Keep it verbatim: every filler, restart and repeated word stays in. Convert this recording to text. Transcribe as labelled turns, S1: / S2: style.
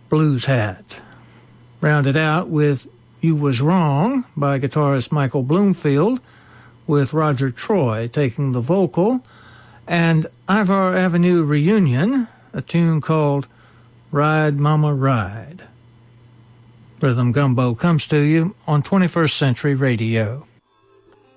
S1: Blues Hat. Rounded out with You Was Wrong by guitarist Michael Bloomfield, with Roger Troy taking the vocal, and Ivar Avenue Reunion, a tune called Ride Mama Ride. Rhythm Gumbo comes to you on twenty-first Century Radio.